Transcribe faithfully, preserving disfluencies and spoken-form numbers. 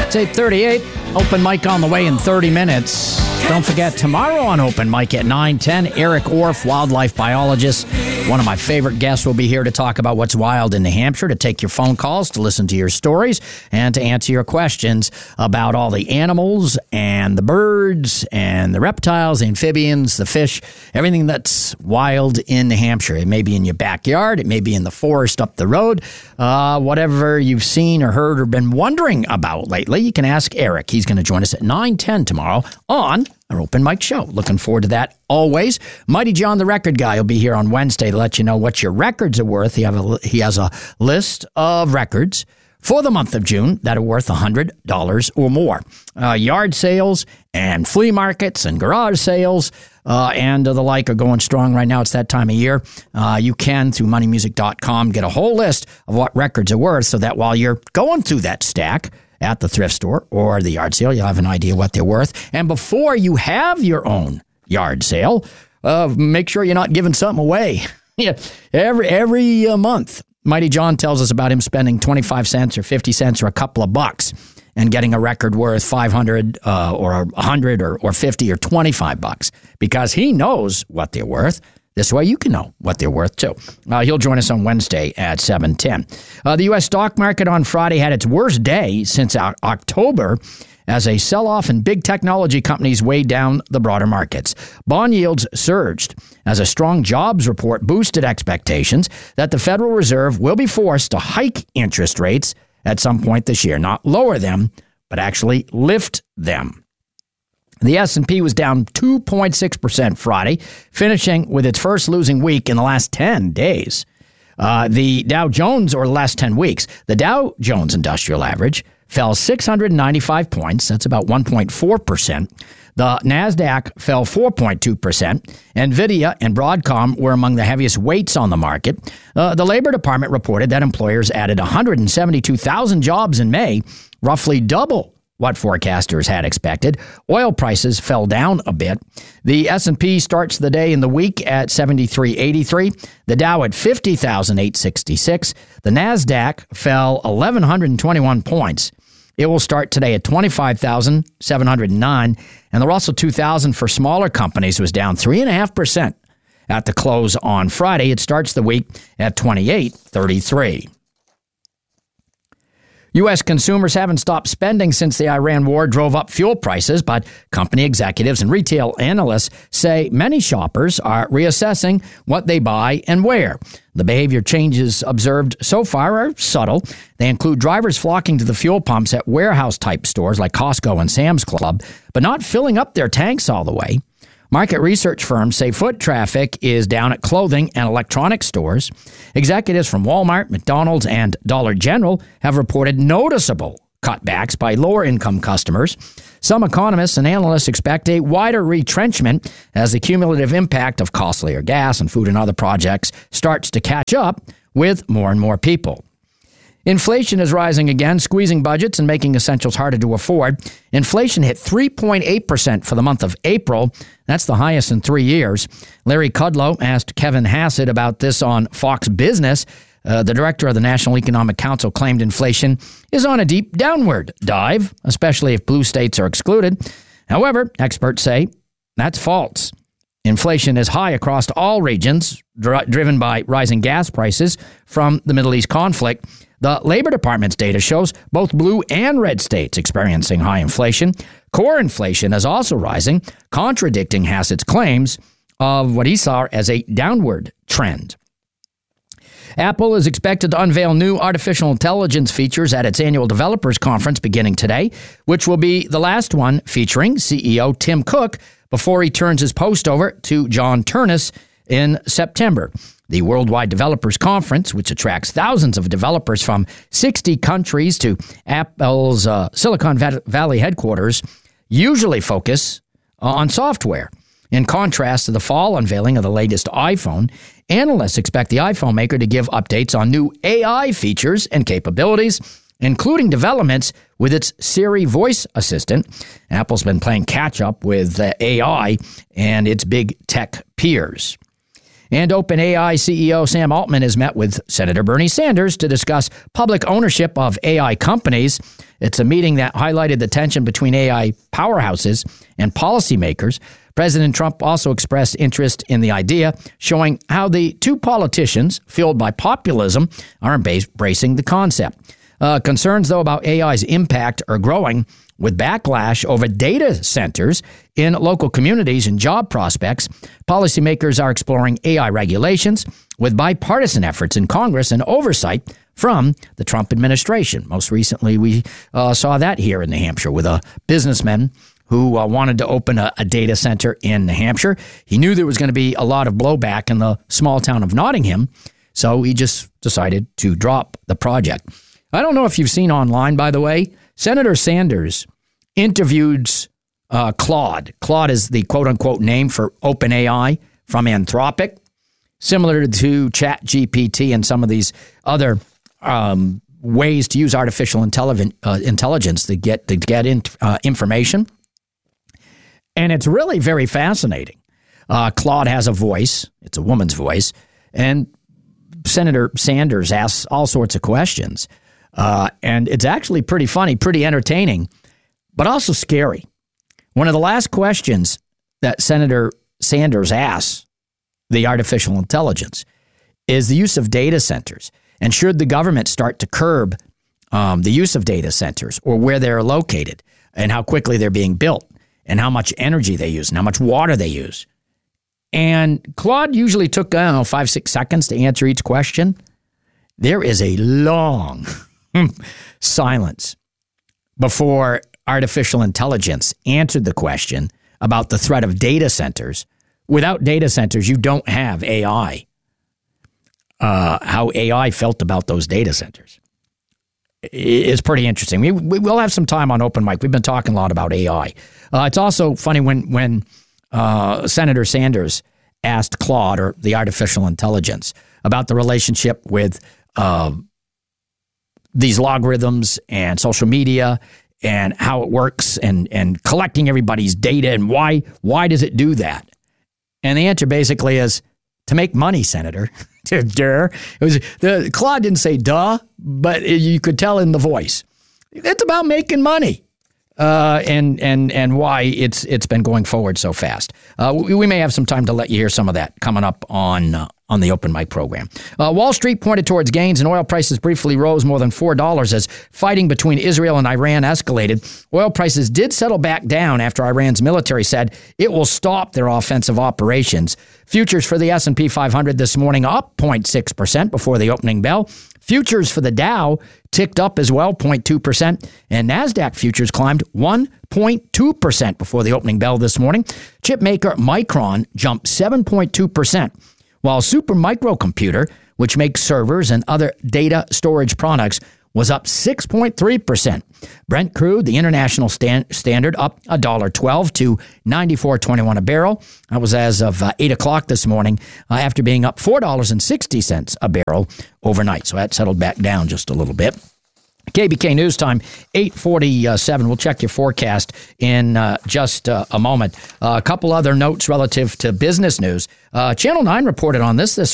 It's eight thirty-eight. Open mic on the way in thirty minutes. Don't forget, tomorrow on Open Mic at nine ten, Eric Orff, wildlife biologist. One of my favorite guests will be here to talk about what's wild in New Hampshire, to take your phone calls, to listen to your stories, and to answer your questions about all the animals and the birds and the reptiles, the amphibians, the fish, everything that's wild in New Hampshire. It may be in your backyard. It may be in the forest up the road. Uh, whatever you've seen or heard or been wondering about lately, you can ask Eric. He's going to join us at nine ten tomorrow on our Open Mic show. Looking forward to that always. Mighty John, the record guy, will be here on Wednesday to let you know what your records are worth. He, have a, he has a list of records for the month of June that are worth one hundred dollars or more. Uh, yard sales and flea markets and garage sales uh, and the like are going strong right now. It's that time of year. Uh, you can, through money music dot com, get a whole list of what records are worth so that while you're going through that stack at the thrift store or the yard sale, you'll have an idea what they're worth. And before you have your own yard sale, uh, make sure you're not giving something away. Yeah, every every uh, month, Mighty John tells us about him spending twenty-five cents or fifty cents or a couple of bucks and getting a record worth five hundred uh, or one hundred or, or fifty or twenty-five bucks because he knows what they're worth. This way you can know what they're worth, too. Uh, he'll join us on Wednesday at seven ten. Uh, the U S stock market on Friday had its worst day since o- October as a sell-off in big technology companies weighed down the broader markets. Bond yields surged as a strong jobs report boosted expectations that the Federal Reserve will be forced to hike interest rates at some point this year. Not lower them, but actually lift them. The S and P was down two point six percent Friday, finishing with its first losing week in the last ten days. Uh, the Dow Jones, or the last ten weeks, the Dow Jones Industrial Average fell six hundred ninety-five points. That's about one point four percent. The NASDAQ fell four point two percent. NVIDIA and Broadcom were among the heaviest weights on the market. Uh, the Labor Department reported that employers added one hundred seventy-two thousand jobs in May, roughly double what forecasters had expected. Oil prices fell down a bit. The S and P starts the day in the week at seventy-three eighty-three. The Dow at fifty thousand eight hundred sixty-six. The NASDAQ fell one thousand one hundred twenty-one points. It will start today at twenty-five thousand seven hundred nine. And the Russell two thousand for smaller companies was down three point five percent at the close on Friday. It starts the week at twenty-eight thirty-three. U S consumers haven't stopped spending since the Iran war drove up fuel prices, but company executives and retail analysts say many shoppers are reassessing what they buy and where. The behavior changes observed so far are subtle. They include drivers flocking to the fuel pumps at warehouse-type stores like Costco and Sam's Club, but not filling up their tanks all the way. Market research firms say foot traffic is down at clothing and electronics stores. Executives from Walmart, McDonald's, and Dollar General have reported noticeable cutbacks by lower-income customers. Some economists and analysts expect a wider retrenchment as the cumulative impact of costlier gas and food and other projects starts to catch up with more and more people. Inflation is rising again, squeezing budgets and making essentials harder to afford. Inflation hit three point eight percent for the month of April. That's the highest in three years. Larry Kudlow asked Kevin Hassett about this on Fox Business. Uh, the director of the National Economic Council claimed inflation is on a deep downward dive, especially if blue states are excluded. However, experts say that's false. Inflation is high across all regions, dri- driven by rising gas prices from the Middle East conflict. The Labor Department's data shows both blue and red states experiencing high inflation. Core inflation is also rising, contradicting Hassett's claims of what he saw as a downward trend. Apple is expected to unveil new artificial intelligence features at its annual developers conference beginning today, which will be the last one featuring C E O Tim Cook before he turns his post over to John Ternus in September. The Worldwide Developers Conference, which attracts thousands of developers from sixty countries to Apple's uh, Silicon Valley headquarters, usually focus on software. In contrast to the fall unveiling of the latest iPhone, analysts expect the iPhone maker to give updates on new A I features and capabilities, including developments with its Siri voice assistant. Apple's been playing catch-up with uh, A I and its big tech peers. And OpenAI C E O Sam Altman has met with Senator Bernie Sanders to discuss public ownership of A I companies. It's a meeting that highlighted the tension between A I powerhouses and policymakers. President Trump also expressed interest in the idea, showing how the two politicians, fueled by populism, are embracing the concept. Uh, concerns, though, about A I's impact are growing, with backlash over data centers in local communities and job prospects. Policymakers are exploring A I regulations with bipartisan efforts in Congress and oversight from the Trump administration. Most recently, we uh, saw that here in New Hampshire with a businessman who uh, wanted to open a, a data center in New Hampshire. He knew there was going to be a lot of blowback in the small town of Nottingham, so he just decided to drop the project. I don't know if you've seen online, by the way, Senator Sanders interviewed uh, Claude. Claude is the quote-unquote name for OpenAI from Anthropic, similar to ChatGPT and some of these other um, ways to use artificial intelligence, uh, intelligence to get to get in, uh, information. And it's really very fascinating. Uh, Claude has a voice. It's a woman's voice. And Senator Sanders asks all sorts of questions. Uh, and it's actually pretty funny, pretty entertaining, but also scary. One of the last questions that Senator Sanders asks the artificial intelligence is the use of data centers. And should the government start to curb um, the use of data centers, or where they're located and how quickly they're being built and how much energy they use and how much water they use. And Claude usually took, I don't know, five, six seconds to answer each question. There is a long silence before artificial intelligence answered the question about the threat of data centers. Without data centers, you don't have A I. Uh, how A I felt about those data centers is pretty interesting. We, we will have some time on Open Mic. We've been talking a lot about A I. Uh, it's also funny when when uh, Senator Sanders asked Claude, or the artificial intelligence, about the relationship with uh, these logarithms and social media and how it works, and and collecting everybody's data, and why why does it do that? And the answer basically is to make money, Senator. Duh. It was the Claude didn't say duh, but you could tell in the voice. It's about making money. Uh, and and and why it's it's been going forward so fast. Uh, we, we may have some time to let you hear some of that coming up on uh, on the Open Mic program. Uh, Wall Street pointed towards gains, and oil prices briefly rose more than four dollars as fighting between Israel and Iran escalated. Oil prices did settle back down after Iran's military said it will stop their offensive operations. Futures for the S and P five hundred this morning up zero point six percent before the opening bell. Futures for the Dow ticked up as well, zero point two percent, and NASDAQ futures climbed one point two percent before the opening bell this morning. Chip maker Micron jumped seven point two percent, while Supermicro Computer, which makes servers and other data storage products, was up six point three percent. Brent crude, the international stand, standard, up one dollar twelve to ninety-four twenty-one a barrel. That was as of uh, eight o'clock this morning, uh, after being up four dollars and sixty cents a barrel overnight. So that settled back down just a little bit. K B K News Time, eight forty-seven. We'll check your forecast in uh, just uh, a moment. Uh, a couple other notes relative to business news. Uh, Channel nine reported on this this